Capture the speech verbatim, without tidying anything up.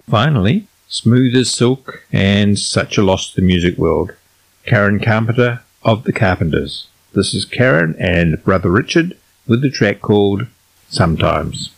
Finally, Smooth as Silk and Such a Loss to the Music World. Karen Carpenter of the Carpenters. This is Karen and Brother Richard with the track called Sometimes.